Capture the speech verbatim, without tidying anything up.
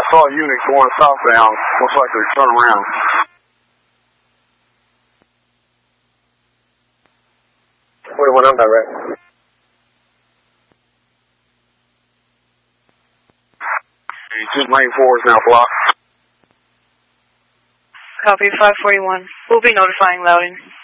saw a unit going southbound. Looks like they turned around. forty-one on direct. Just lane four is now blocked. Copy five forty-one. We'll be notifying Loudon.